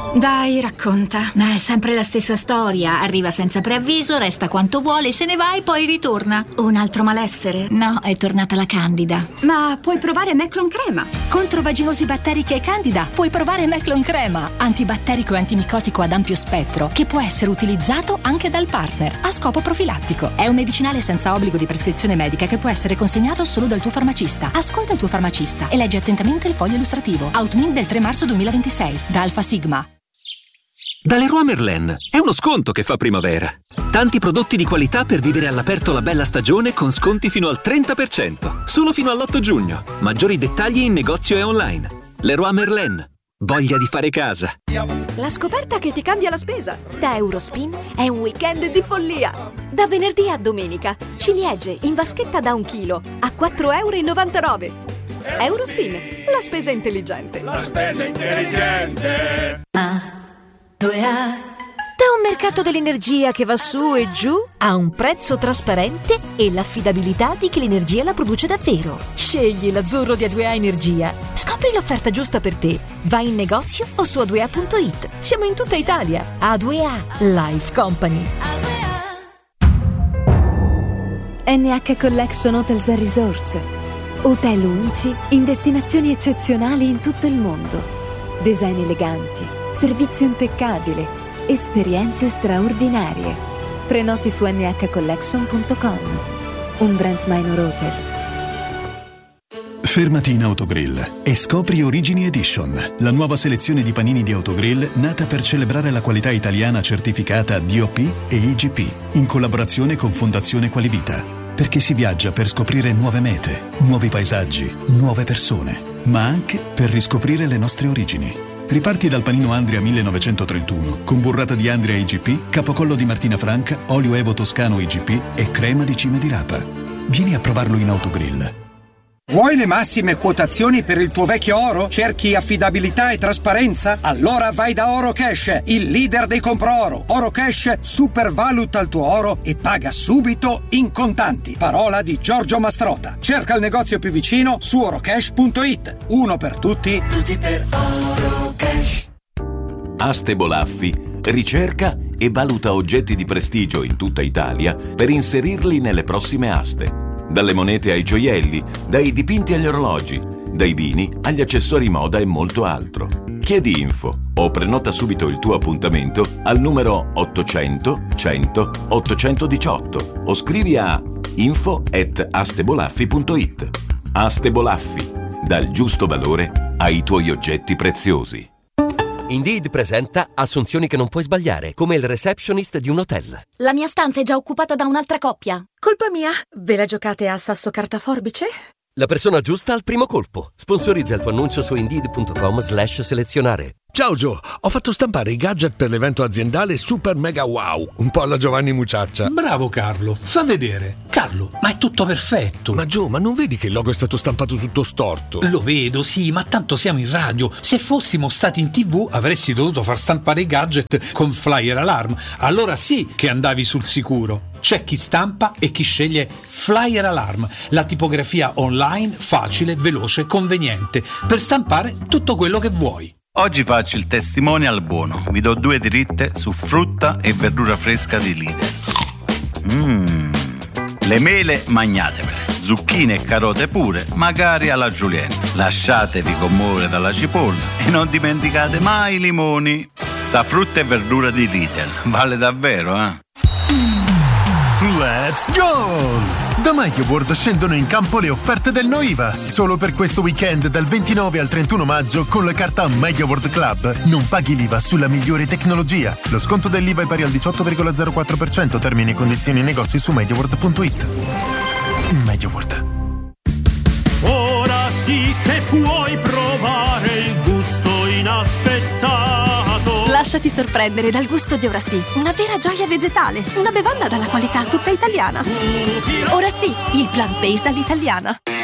Dai, racconta. Ma è sempre la stessa storia. Arriva senza preavviso, resta quanto vuole, se ne va e poi ritorna. Un altro malessere? No, è tornata la Candida. Ma puoi provare Meclon Crema. Contro vaginosi batteriche e Candida puoi provare Meclon Crema, antibatterico e antimicotico ad ampio spettro, che può essere utilizzato anche dal partner a scopo profilattico. È un medicinale senza obbligo di prescrizione medica che può essere consegnato solo dal tuo farmacista. Ascolta il tuo farmacista e leggi attentamente il foglio illustrativo. Outmin del 3 marzo 2026 da Alfa Sigma. Da Leroy Merlin è uno sconto che fa primavera. Tanti prodotti di qualità per vivere all'aperto la bella stagione con sconti fino al 30%. Solo fino all'8 giugno. Maggiori dettagli in negozio e online. Leroy Merlin. Voglia di fare casa. La scoperta che ti cambia la spesa. Da Eurospin è un weekend di follia. Da venerdì a domenica. Ciliegie in vaschetta da 1 chilo a €4,99. Eurospin. La spesa intelligente. La spesa intelligente. Da un mercato dell'energia che va su e giù a un prezzo trasparente e l'affidabilità di chi l'energia la produce davvero. Scegli l'azzurro di A2A Energia. Scopri l'offerta giusta per te. Vai in negozio o su a2a.it. Siamo in tutta Italia. A2A Life Company. NH Collection Hotels & Resorts. Hotel unici in destinazioni eccezionali in tutto il mondo. Design eleganti, servizio impeccabile, esperienze straordinarie. Prenoti su nhcollection.com. Un Brand Minor Hotels. Fermati in Autogrill e scopri Origini Edition, la nuova selezione di panini di Autogrill nata per celebrare la qualità italiana certificata DOP e IGP, in collaborazione con Fondazione Qualivita. Perché si viaggia per scoprire nuove mete, nuovi paesaggi, nuove persone, ma anche per riscoprire le nostre origini. Riparti dal panino Andria 1931, con burrata di Andria IGP, capocollo di Martina Franca, olio Evo Toscano IGP e crema di cime di rapa. Vieni a provarlo in Autogrill. Vuoi le massime quotazioni per il tuo vecchio oro? Cerchi affidabilità e trasparenza? Allora vai da Oro Cash, il leader dei compro-oro. Oro Cash supervaluta il tuo oro e paga subito in contanti. Parola di Giorgio Mastrota. Cerca il negozio più vicino su orocash.it. Uno per tutti, tutti per Oro Cash. Aste Bolaffi ricerca e valuta oggetti di prestigio in tutta Italia per inserirli nelle prossime aste. Dalle monete ai gioielli, dai dipinti agli orologi, dai vini agli accessori moda e molto altro. Chiedi info o prenota subito il tuo appuntamento al numero 800 100 818 o scrivi a info@astebolaffi.it. Aste Bolaffi, dal giusto valore ai tuoi oggetti preziosi. Indeed presenta assunzioni che non puoi sbagliare, come il receptionist di un hotel. La mia stanza è già occupata da un'altra coppia. Colpa mia? Ve la giocate a sasso carta forbice? La persona giusta al primo colpo. Sponsorizza il tuo annuncio su Indeed.com/selezionare. Ciao Gio, ho fatto stampare i gadget per l'evento aziendale Super Mega Wow, un po' alla Giovanni Mucciaccia. Bravo Carlo, fa vedere. Carlo, ma è tutto perfetto. Ma Gio, ma non vedi che il logo è stato stampato tutto storto? Lo vedo, sì, ma tanto siamo in radio. Se fossimo stati in TV avresti dovuto far stampare i gadget con Flyer Alarm. Allora sì che andavi sul sicuro. C'è chi stampa e chi sceglie Flyer Alarm, la tipografia online facile, veloce, conveniente per stampare tutto quello che vuoi. Oggi faccio il testimonial buono. Vi do 2 dritte su frutta e verdura fresca di Lidl. Le mele magnatevele, zucchine e carote pure, magari alla julienne. Lasciatevi commuovere dalla cipolla e non dimenticate mai i limoni. Sta frutta e verdura di Lidl vale davvero, eh? Let's go! Da MediaWorld scendono in campo le offerte del Noiva. Solo per questo weekend dal 29 al 31 maggio con la carta MediaWorld Club non paghi l'IVA sulla migliore tecnologia. Lo sconto dell'IVA è pari al 18,04%. Termini e condizioni negozi su MediaWorld.it. MediaWorld. Ora sì che puoi provare il gusto inaspettato. Lasciati sorprendere dal gusto di Ora Sì, una vera gioia vegetale, una bevanda dalla qualità tutta italiana. Ora Sì, il plant-based all'italiana.